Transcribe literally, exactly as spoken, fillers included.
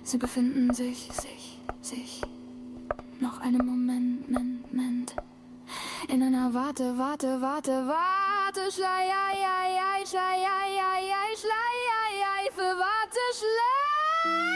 Sie befinden sich, sich, sich noch einen Moment, Moment, Moment in einer Warte, Warte, Warte, Warte, Schlei, ei, ei, ei, Schlei, ei, ei, ei, Schlei, ei, ei, für Warte, Schlei.